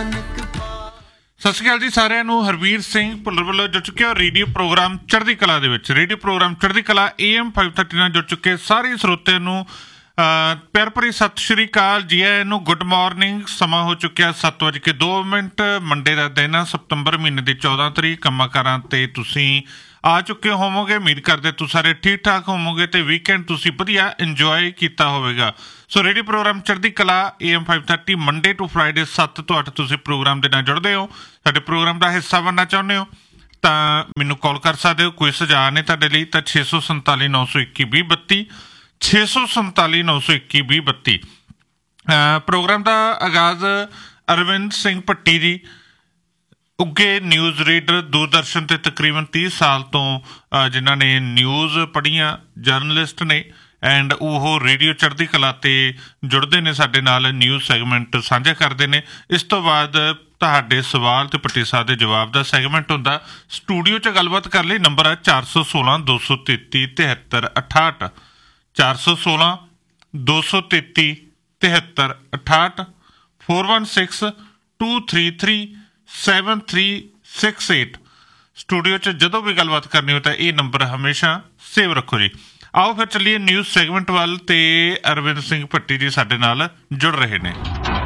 ਸਤਿ ਸ਼੍ਰੀ ਅਕਾਲ ਜੀ ਸਾਰਿਆਂ ਨੂੰ। ਹਰਵੀਰ ਸਿੰਘ ਭੁੱਲਰ ਵੱਲੋਂ ਜੁੜ ਚੁੱਕੇ ਹੋ ਰੇਡੀਓ ਪ੍ਰੋਗਰਾਮ ਚੜ੍ਹਦੀ ਕਲਾ ਦੇ ਵਿੱਚ। ਰੇਡੀਓ ਪ੍ਰੋਗਰਾਮ ਚੜ੍ਹਦੀ ਕਲਾ AM 530 ਨਾਲ ਜੁੜ ਚੁੱਕੇ ਸਾਰੇ ਸਰੋਤਿਆਂ ਨੂੰ ਪਿਆਰ ਭਰੀ ਸਤਿ ਸ਼੍ਰੀ ਅਕਾਲ ਜੀ। ਇਹਨੂੰ ਗੁੱਡ ਮਾਰਨਿੰਗ। ਸਮਾਂ ਹੋ ਚੁੱਕਿਆ 7:02। ਮੰਡੇ ਦਾ ਦਿਨ ਆ, ਸਤੰਬਰ ਮਹੀਨੇ ਦੀ 14 ਤਰੀਕ। ਕੰਮਾਂ ਕਾਰਾਂ ਤੇ ਤੁਸੀਂ ਆ ਚੁੱਕੇ ਹੋਵੋਗੇ। ਉਮੀਦ ਕਰਦੇ ਤੁਸੀਂ ਸਾਰੇ ਠੀਕ ਠਾਕ ਹੋਵੋਗੇ ਤੇ ਵੀਕਐਂਡ ਤੁਸੀਂ ਵਧੀਆ ਇੰਜੋਏ ਕੀਤਾ ਹੋਵੇਗਾ। ਸੋ ਰੇਡੀਓ ਪ੍ਰੋਗਰਾਮ ਚੜ੍ਹਦੀ ਕਲਾ AM 530 ਮੰਡੇ ਟੂ ਫਰਾਈਡੇ 7 ਤੋਂ 8 ਤੁਸੀਂ ਪ੍ਰੋਗਰਾਮ ਦੇ ਨਾਲ ਜੁੜਦੇ ਹੋ। ਸਾਡੇ ਪ੍ਰੋਗਰਾਮ ਦਾ ਹਿੱਸਾ ਬਣਨਾ ਚਾਹੁੰਦੇ ਹੋ ਤਾਂ ਮੈਨੂੰ ਕਾਲ ਕਰ ਸਕਦੇ ਹੋ। ਕੋਈ ਸੁਝਾਅ ਨੇ ਤੁਹਾਡੇ ਲਈ ਤਾਂ 647 921 2032 647 921 2032। ਪ੍ਰੋਗਰਾਮ ਦਾ ਆਗਾਜ਼ ਅਰਵਿੰਦ ਸਿੰਘ ਭੱਟੀ ਜੀ, ਉੱਘੇ ਨਿਊਜ਼ ਰੀਡਰ, ਦੂਰਦਰਸ਼ਨ 'ਤੇ ਤਕਰੀਬਨ 30 ਸਾਲ ਤੋਂ ਜਿਨ੍ਹਾਂ ਨੇ ਨਿਊਜ਼ ਪੜ੍ਹੀਆਂ, ਜਰਨਲਿਸਟ ਨੇ ਐਂਡ ਉਹ ਰੇਡੀਓ ਚੜ੍ਹਦੀ ਕਲਾ 'ਤੇ ਜੁੜਦੇ ਨੇ ਸਾਡੇ ਨਾਲ, ਨਿਊਜ਼ ਸੈਗਮੈਂਟ ਸਾਂਝਾ ਕਰਦੇ ਨੇ। ਇਸ ਤੋਂ ਬਾਅਦ ਤੁਹਾਡੇ ਸਵਾਲ ਅਤੇ ਭੱਟੀ ਸਾਹਿਬ ਦੇ ਜਵਾਬ ਦਾ ਸੈਗਮੈਂਟ ਹੁੰਦਾ। ਸਟੂਡੀਓ 'ਚ ਗੱਲਬਾਤ ਕਰ ਲਈ ਨੰਬਰ ਹੈ 416 233 73 68 416 233 73 68 416 233 7368। ਸਟੂਡੀਓ 'ਚ ਜਦੋਂ ਵੀ ਗੱਲਬਾਤ ਕਰਨੀ ਹੋ ਤਾਂ ਇਹ ਨੰਬਰ ਹਮੇਸ਼ਾ ਸੇਵ ਰੱਖੋ ਜੀ। ਆਓ ਫਿਰ ਚੱਲੀਏ ਨਿਊਜ਼ ਸੈਗਮੈਂਟ ਵੱਲ ਤੇ ਅਰਵਿੰਦ ਸਿੰਘ ਭੱਟੀ ਜੀ ਸਾਡੇ ਨਾਲ ਜੁੜ ਰਹੇ ਨੇ।